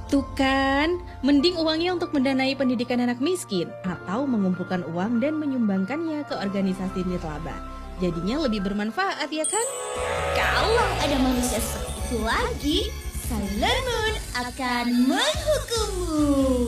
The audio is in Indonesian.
Tuh kan, mending uangnya untuk mendanai pendidikan anak miskin atau mengumpulkan uang dan menyumbangkannya ke organisasi nirlaba. Jadinya lebih bermanfaat ya kan? Kalau ada manusia seperti itu lagi, Sailor Moon akan menghukummu.